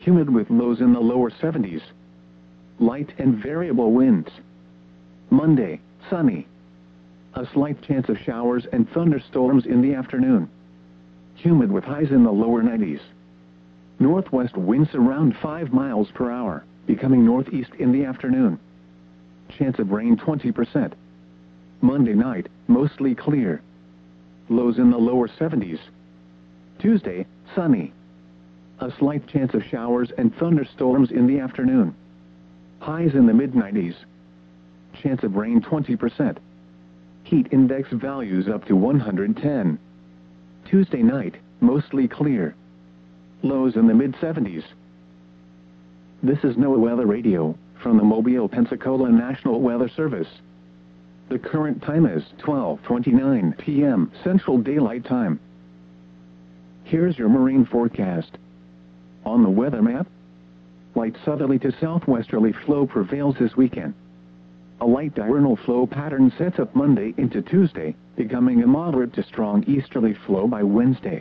humid with lows in the lower 70s. Light and variable winds. Monday, sunny. A slight chance of showers and thunderstorms in the afternoon. Humid with highs in the lower 90s. Northwest winds around 5 miles per hour, becoming northeast in the afternoon. Chance of rain 20%. Monday night, mostly clear. Lows in the lower 70s. Tuesday, sunny. A slight chance of showers and thunderstorms in the afternoon. Highs in the mid-90s. Chance of rain 20%. Heat index values up to 110. Tuesday night, mostly clear. Lows in the mid-70s. This is NOAA Weather Radio, from the Mobile, Pensacola National Weather Service. The current time is 12:29 p.m. Central Daylight Time. Here's your marine forecast. On the weather map, light southerly to southwesterly flow prevails this weekend. A light diurnal flow pattern sets up Monday into Tuesday, becoming a moderate to strong easterly flow by Wednesday.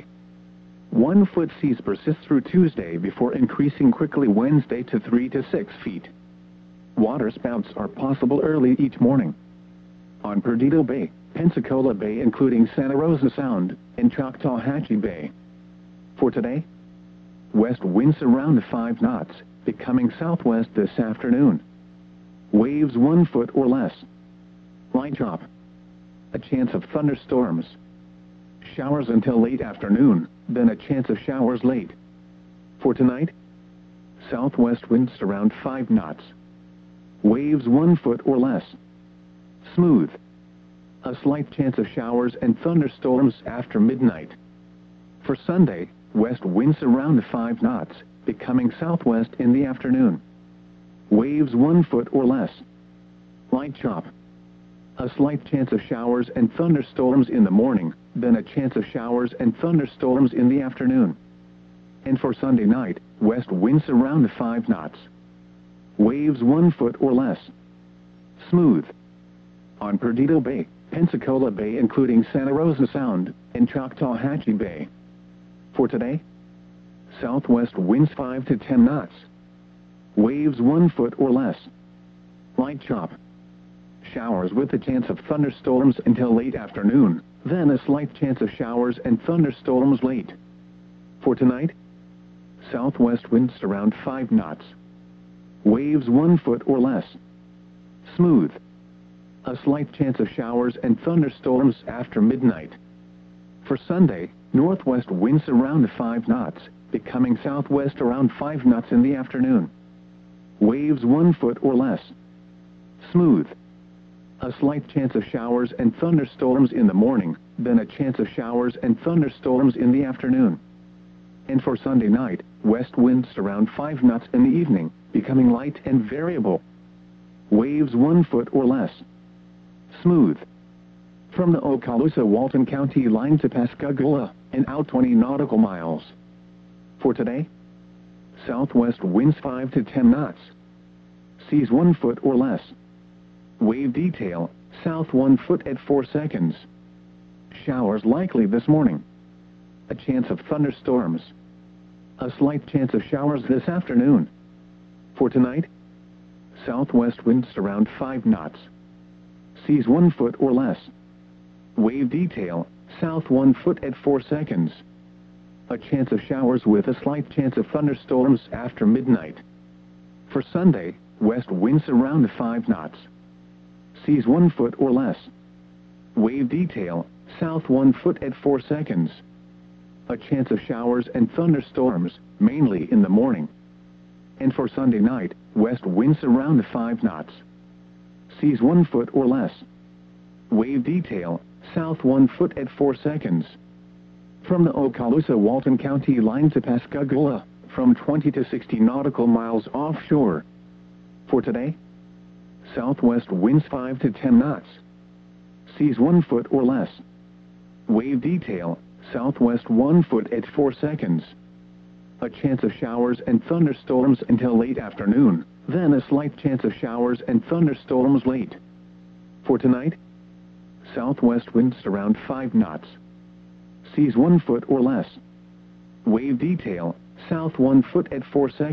1 foot seas persist through Tuesday before increasing quickly Wednesday to 3 to 6 feet. Water spouts are possible early each morning. On Perdido Bay, Pensacola Bay including Santa Rosa Sound, and Choctawhatchee Bay. For today, west winds around 5 knots, becoming southwest this afternoon. Waves 1 foot or less. Light drop. A chance of thunderstorms. Showers until late afternoon, then a chance of showers late. For tonight, southwest winds around 5 knots. Waves 1 foot or less. Smooth. A slight chance of showers and thunderstorms after midnight. For Sunday, west winds around 5 knots, becoming southwest in the afternoon. Waves 1 foot or less. Light chop. A slight chance of showers and thunderstorms in the morning, then a chance of showers and thunderstorms in the afternoon. And for Sunday night, west winds around 5 knots. Waves 1 foot or less. Smooth. On Perdido Bay, Pensacola Bay including Santa Rosa Sound, and Choctawhatchee Bay. For today, southwest winds 5 to 10 knots. Waves 1 foot or less. Light chop. Showers with a chance of thunderstorms until late afternoon, then a slight chance of showers and thunderstorms late. For tonight, southwest winds around 5 knots. Waves 1 foot or less. Smooth. A slight chance of showers and thunderstorms after midnight. For Sunday, northwest winds around 5 knots, becoming southwest around 5 knots in the afternoon. Waves 1 foot or less. Smooth. A slight chance of showers and thunderstorms in the morning, then a chance of showers and thunderstorms in the afternoon. And for Sunday night, west winds around 5 knots in the evening, becoming light and variable. Waves 1 foot or less. Smooth. From the Okaloosa-Walton County line to Pascagoula, and out 20 nautical miles. For today, southwest winds 5 to 10 knots. Seas 1 foot or less. Wave detail, south 1 foot at 4 seconds. Showers likely this morning. A chance of thunderstorms. A slight chance of showers this afternoon. For tonight, southwest winds around 5 knots. Seas 1 foot or less. Wave detail, south 1 foot at 4 seconds. A chance of showers with a slight chance of thunderstorms after midnight. For Sunday, west winds around 5 knots. Seas 1 foot or less. Wave detail, south 1 foot at 4 seconds. A chance of showers and thunderstorms, mainly in the morning. And for Sunday night, west winds around 5 knots. Seas 1 foot or less. Wave detail, south 1 foot at 4 seconds. From the Okaloosa-Walton County line to Pascagoula, from 20 to 60 nautical miles offshore. For today, southwest winds 5 to 10 knots. Seas 1 foot or less. Wave detail, southwest 1 foot at 4 seconds. A chance of showers and thunderstorms until late afternoon, then a slight chance of showers and thunderstorms late. For tonight, southwest winds around 5 knots. Seas 1 foot or less. Wave detail, south 1 foot at 4 seconds.